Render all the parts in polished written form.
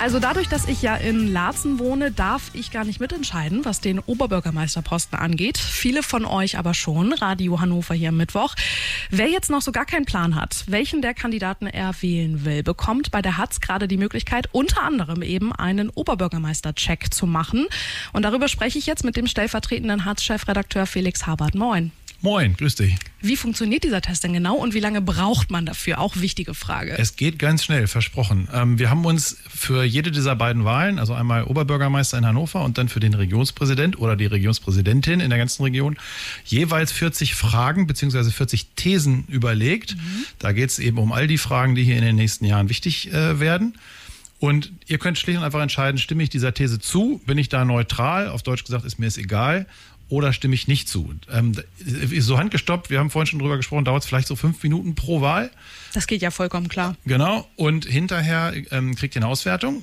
Also dadurch, dass ich ja in Laatzen wohne, darf ich gar nicht mitentscheiden, was den Oberbürgermeisterposten angeht. Viele von euch aber schon. Radio Hannover hier am Mittwoch. Wer jetzt noch so gar keinen Plan hat, welchen der Kandidaten er wählen will, bekommt bei der Hatz gerade die Möglichkeit, unter anderem eben einen Oberbürgermeister-Check zu machen. Und darüber spreche ich jetzt mit dem stellvertretenden Hatz-Chefredakteur Felix Habert. Moin. Moin, grüß dich. Wie funktioniert dieser Test denn genau und wie lange braucht man dafür? Auch wichtige Frage. Es geht ganz schnell, versprochen. Wir haben uns für jede dieser beiden Wahlen, also einmal Oberbürgermeister in Hannover und dann für den Regionspräsident oder die Regionspräsidentin in der ganzen Region, jeweils 40 Fragen bzw. 40 Thesen überlegt. Da geht es eben um all die Fragen, die hier in den nächsten Jahren wichtig werden. Und ihr könnt schlicht und einfach entscheiden, stimme ich dieser These zu, bin ich da neutral, auf Deutsch gesagt, ist mir es egal, oder stimme ich nicht zu. So handgestoppt, wir haben vorhin schon drüber gesprochen, dauert es vielleicht so 5 Minuten pro Wahl. Das geht ja vollkommen klar. Genau, und hinterher kriegt ihr eine Auswertung.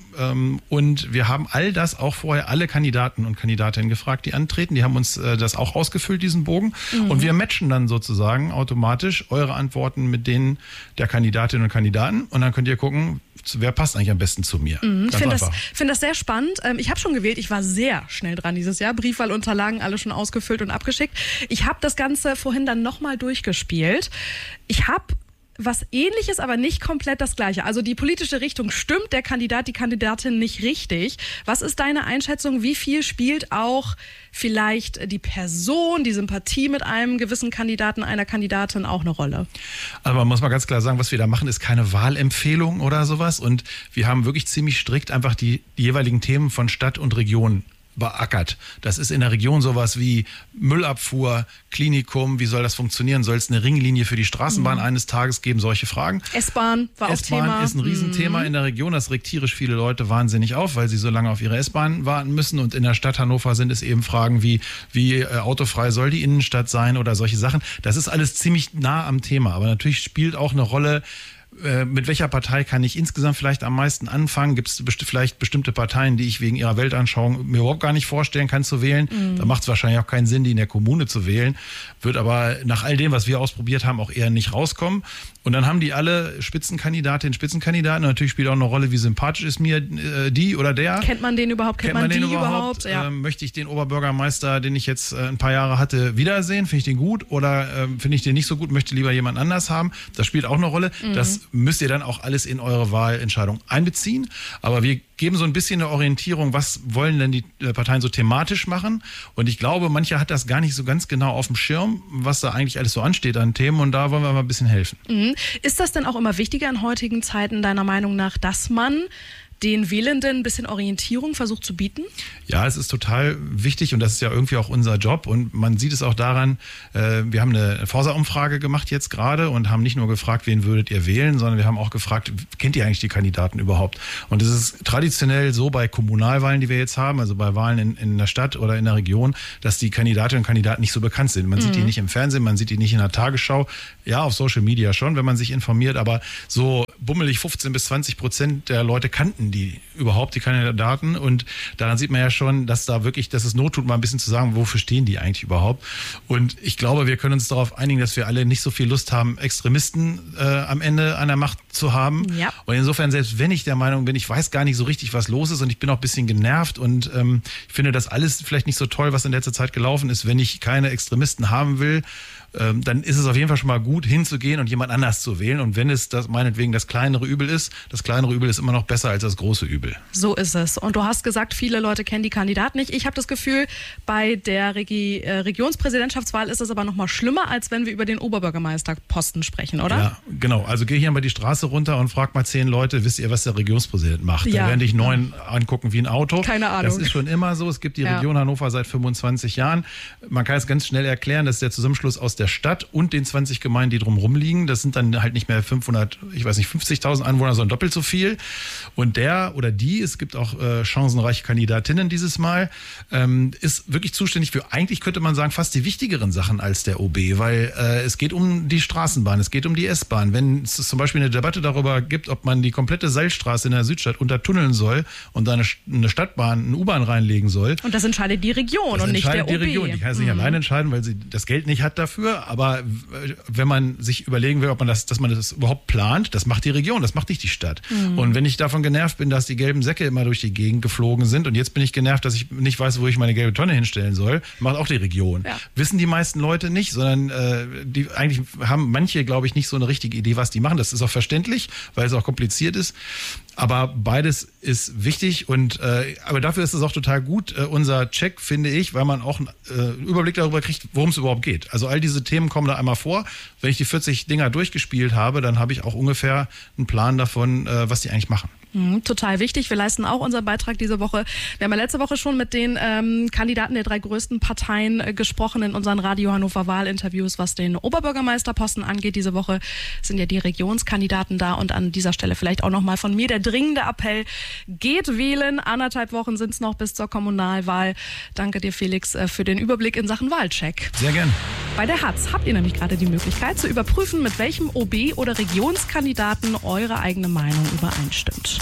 Und wir haben all das auch vorher alle Kandidaten und Kandidatinnen gefragt, die antreten. Die haben uns das auch ausgefüllt, diesen Bogen. Und wir matchen dann sozusagen automatisch eure Antworten mit denen der Kandidatinnen und Kandidaten. Und dann könnt ihr gucken, wer passt eigentlich am besten zu mir. Ich finde das sehr spannend. Ich habe schon gewählt. Ich war sehr schnell dran dieses Jahr. Briefwahlunterlagen alle schon ausgefüllt und abgeschickt. Ich habe das Ganze vorhin dann nochmal durchgespielt. Ich habe was Ähnliches, aber nicht komplett das Gleiche. Also die politische Richtung stimmt, der Kandidat, die Kandidatin nicht richtig. Was ist deine Einschätzung? Wie viel spielt auch vielleicht die Person, die Sympathie mit einem gewissen Kandidaten, einer Kandidatin auch eine Rolle? Aber man muss mal ganz klar sagen, was wir da machen, ist keine Wahlempfehlung oder sowas. Und wir haben wirklich ziemlich strikt einfach die jeweiligen Themen von Stadt und Region beackert. Das ist in der Region sowas wie Müllabfuhr, Klinikum, wie soll das funktionieren? Soll es eine Ringlinie für die Straßenbahn eines Tages geben? Solche Fragen. S-Bahn war auch Thema. S-Bahn ist ein Riesenthema in der Region. Das regt tierisch viele Leute wahnsinnig auf, weil sie so lange auf ihre S-Bahn warten müssen. Und in der Stadt Hannover sind es eben Fragen wie autofrei soll die Innenstadt sein oder solche Sachen. Das ist alles ziemlich nah am Thema. Aber natürlich spielt auch eine Rolle, mit welcher Partei kann ich insgesamt vielleicht am meisten anfangen? Gibt es vielleicht bestimmte Parteien, die ich wegen ihrer Weltanschauung mir überhaupt gar nicht vorstellen kann zu wählen? Da macht es wahrscheinlich auch keinen Sinn, die in der Kommune zu wählen. Wird aber nach all dem, was wir ausprobiert haben, auch eher nicht rauskommen. Und dann haben die alle Spitzenkandidatinnen, Spitzenkandidaten. Und natürlich spielt auch eine Rolle, wie sympathisch ist mir die oder der. Kennt man den überhaupt? Kennt man die überhaupt? Ja. Möchte ich den Oberbürgermeister, den ich jetzt ein paar Jahre hatte, wiedersehen? Finde ich den gut oder finde ich den nicht so gut? Möchte lieber jemand anders haben? Das spielt auch eine Rolle. Das müsst ihr dann auch alles in eure Wahlentscheidung einbeziehen. Aber wir geben so ein bisschen eine Orientierung, was wollen denn die Parteien so thematisch machen. Und ich glaube, mancher hat das gar nicht so ganz genau auf dem Schirm, was da eigentlich alles so ansteht an Themen. Und da wollen wir mal ein bisschen helfen. Ist das denn auch immer wichtiger in heutigen Zeiten, deiner Meinung nach, dass man den Wählenden ein bisschen Orientierung versucht zu bieten? Ja, es ist total wichtig und das ist ja irgendwie auch unser Job und man sieht es auch daran, wir haben eine Forsa-Umfrage gemacht jetzt gerade und haben nicht nur gefragt, wen würdet ihr wählen, sondern wir haben auch gefragt, kennt ihr eigentlich die Kandidaten überhaupt? Und es ist traditionell so bei Kommunalwahlen, die wir jetzt haben, also bei Wahlen in der Stadt oder in der Region, dass die Kandidatinnen und Kandidaten nicht so bekannt sind. Man sieht die nicht im Fernsehen, man sieht die nicht in der Tagesschau, ja, auf Social Media schon, wenn man sich informiert, aber so bummelig 15-20% der Leute kannten die Kandidaten und daran sieht man ja schon, dass es Not tut, mal ein bisschen zu sagen, wofür stehen die eigentlich überhaupt. Und ich glaube, wir können uns darauf einigen, dass wir alle nicht so viel Lust haben, Extremisten am Ende an der Macht zu haben. Ja. Und insofern, selbst wenn ich der Meinung bin, ich weiß gar nicht so richtig, was los ist und ich bin auch ein bisschen genervt und ich finde das alles vielleicht nicht so toll, was in letzter Zeit gelaufen ist, wenn ich keine Extremisten haben will, dann ist es auf jeden Fall schon mal gut, hinzugehen und jemand anders zu wählen. Und wenn es meinetwegen das kleinere Übel ist immer noch besser als das große Übel. So ist es. Und du hast gesagt, viele Leute kennen die Kandidaten nicht. Ich habe das Gefühl, bei der Regionspräsidentschaftswahl ist es aber noch mal schlimmer, als wenn wir über den Oberbürgermeisterposten sprechen, oder? Ja, genau. Also geh hier mal die Straße runter und frag mal 10 Leute, wisst ihr, was der Regionspräsident macht? Ja. Da werden dich 9 angucken wie ein Auto. Keine Ahnung. Das ist schon immer so. Es gibt die Region Hannover seit 25 Jahren. Man kann es ganz schnell erklären, das ist der Zusammenschluss aus der Stadt und den 20 Gemeinden, die drumherum liegen. Das sind dann halt nicht mehr 50.000 Einwohner, sondern doppelt so viel. Und der oder die, es gibt auch chancenreiche Kandidatinnen dieses Mal, ist wirklich zuständig für, eigentlich könnte man sagen, fast die wichtigeren Sachen als der OB, weil es geht um die Straßenbahn, es geht um die S-Bahn. Wenn es zum Beispiel eine Debatte darüber gibt, ob man die komplette Seilstraße in der Südstadt untertunneln soll und da eine Stadtbahn, eine U-Bahn reinlegen soll. Und das entscheidet die Region und nicht der OB. Die Region. Die kann es nicht alleine entscheiden, weil sie das Geld nicht hat dafür. dafür, aber wenn man sich überlegen will, dass man das überhaupt plant, das macht die Region, das macht nicht die Stadt. Und wenn ich davon genervt bin, dass die gelben Säcke immer durch die Gegend geflogen sind und jetzt bin ich genervt, dass ich nicht weiß, wo ich meine gelbe Tonne hinstellen soll, macht auch die Region. Ja. Wissen die meisten Leute nicht, sondern eigentlich haben manche, glaube ich, nicht so eine richtige Idee, was die machen. Das ist auch verständlich, weil es auch kompliziert ist. Aber beides ist wichtig und aber dafür ist es auch total gut, unser Check, finde ich, weil man auch einen Überblick darüber kriegt, worum es überhaupt geht. Also all diese Themen kommen da einmal vor. Wenn ich die 40 Dinger durchgespielt habe, dann habe ich auch ungefähr einen Plan davon, was die eigentlich machen. Total wichtig. Wir leisten auch unseren Beitrag diese Woche. Wir haben ja letzte Woche schon mit den Kandidaten der 3 größten Parteien gesprochen in unseren Radio Hannover Wahlinterviews, was den Oberbürgermeisterposten angeht. Diese Woche sind ja die Regionskandidaten da und an dieser Stelle vielleicht auch nochmal von mir der dringende Appell. Geht wählen. 1,5 Wochen sind es noch bis zur Kommunalwahl. Danke dir, Felix, für den Überblick in Sachen Wahlcheck. Sehr gern. Bei der Hatz habt ihr nämlich gerade die Möglichkeit zu überprüfen, mit welchem OB- oder Regionskandidaten eure eigene Meinung übereinstimmt.